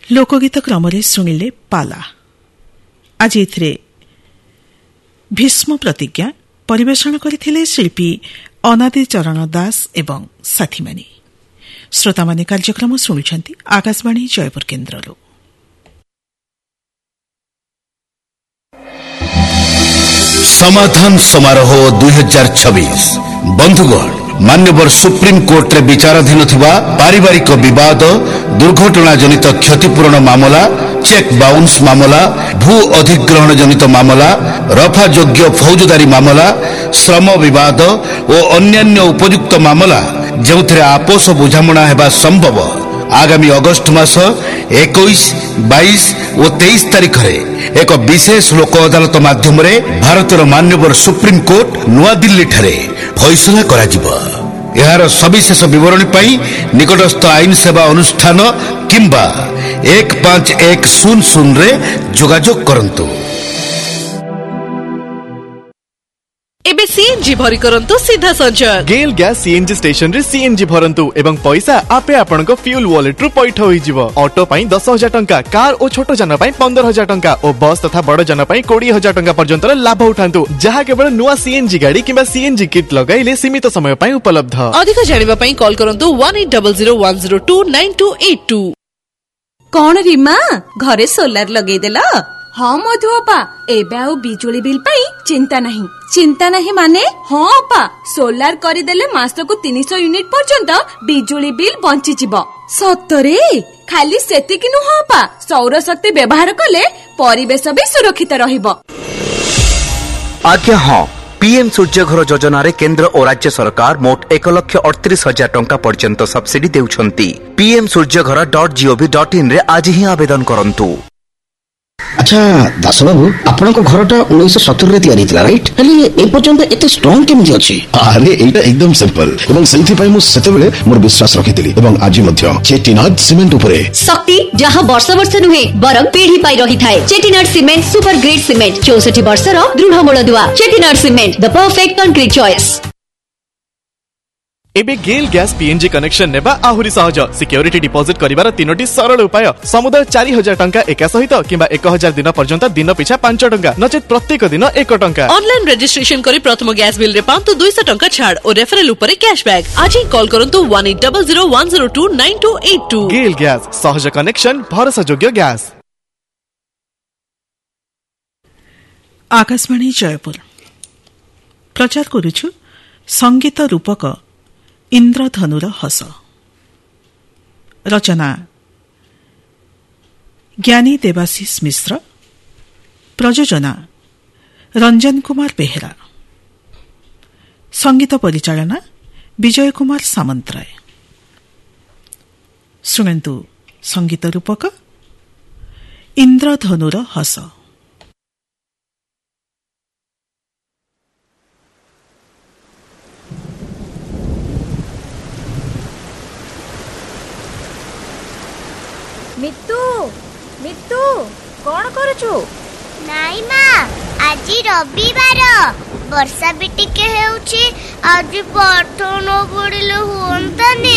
लोकगीत क्रम शुणिले पाला। आज एथिरे भीष्म प्रतिज्ञा परिवेषण करथिले शिल्पी अनादि चरण दास एवं साथी माने। श्रोता माने कार्यक्रम शुणुछंती आकाशवाणी जयपुर केन्द्रलो। समाधान समारोह 2026 बंधुगण मान्यवर सुप्रीम कोर्ट रे विचाराधीन थिबा पारिवारिक विवाद, दुर्घटना जनित क्षतिपूरण मामला, चेक बाउंस मामला, भू अधिग्रहण जनित मामला, रफा योग्य फौजदारी मामला, श्रम विवाद और अन्यान्य उपयुक्त मामला जो आपोष बुझामणा हेबा संभव आगामी अगस्ट मास 21, 22 और 23 तारीख में एक विशेष लोक अदालत माध्यम भारतर मान्यवर सुप्रीम कोर्ट नुआ दिल्ली ठारे फैसला कराजिबो। यार सविशेष विवरणी पाई निकटस्थ आईन सेवा अनुष्ठान किंबा 1510 रे जोगाजोग करंतु। एबे सीएनजी भरी करंतु सीधा संचय गेल गैस सीएनजी स्टेशन रे सीएनजी भरंतु एवं पैसा आपे आपनको फ्यूल वॉलेट रु पैठ होई जिवो। ऑटो पई 10,000 टंका, कार और छोटो जन पई 15,000 टंका और बस तथा बड़ जन पई 20,000 टंका पर्यंत लाभ उठांतु, जहा केवल नुआ सीएनजी गाड़ी किबा सीएनजी किट लगाइले सीमित समय पई उपलब्ध। अधिक जानिबा पई कॉल करंतु 180010298282। कोन रीमा घरे सोलर लगेई देला? हाँ मधु अपा एबे आउ बिजुली बिल पाई चिंता नहीं माने हाँ अपा सोलार करिदेले मासको 300 यूनिट पर्यंत बिजुली बिल बंची जिवो। सतरे खाली सेतिकि नु हाँ अपा सौर शक्ति व्यवहार कले परिवेश भी सुरक्षित रहिबो। आज्ञा हाँ पीएम सूर्य घर योजना रे केंद्र और राज्य सरकार मोट 1,38,000 टंका पर्यंत सब्सिडी देउछंती। pmsuryaghara.gov.in रे आज ही आवेदन करंतु। अच्छा दास बाबू आपण घरटा 1970 रे तैयारी थिला राइट हेले ए पर्यंत एते स्ट्रांग केमि अछि? अरे एटा एकदम सिंपल एवं सेंथि पई मु सेतेबेले मोर विश्वास रखिथिली एवं आज मध्य चेटिनाड सीमेंट उपरे शक्ति जहां वर्ष वर्ष नुहे बरम पीढ़ी पाई रही थाए। Chettinad cement super grade cement 64 वर्षर दृढ़ मूलदुआ। Chettinad cement the perfect concrete choice. एबे गेल गैस पीएनजी कनेक्शन नेबा आहुरी सहज। सिक्योरिटी डिपॉजिट करिवार 3टी सरल उपाय। समुदाय 4,000 टंका एका सहित किंबा 1,000 दिन पर्यंत दिन पिछा 5 टंका नचेत प्रत्येक दिन 1 टंका। ऑनलाइन रजिस्ट्रेशन करी प्रथम गैस बिल रे पांतु 200 टंका छाड़ और रेफरल ऊपर कैशबैक। आज ही कॉल करंतु 180010298282। गेल गैस सहज कनेक्शन भरोसा योग्य गैस। आकाशवाणी जयपुर प्रचार करूछु संगीत रूपक इंद्रधनुर हस। रचना ज्ञानी देवाशीष मिश्र, प्रयोजना रंजन कुमार बेहेरा, संगीत परिचालना विजय कुमार सामंतराय। शुणन्तु संगीत रूपक इंद्रधनुर हस। मित्तू मित्तू कौन करूछु? नाई माँ आज रविवार वर्षा भी टिके हेउछि आज पाठ न पढ़िले हुअंतानी।